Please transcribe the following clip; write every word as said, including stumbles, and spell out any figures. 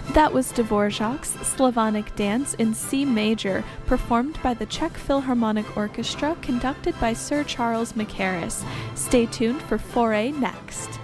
That was Dvorak's Slavonic Dance in C major, performed by the Czech Philharmonic Orchestra, conducted by Sir Charles Mackerras. Stay tuned for four A next.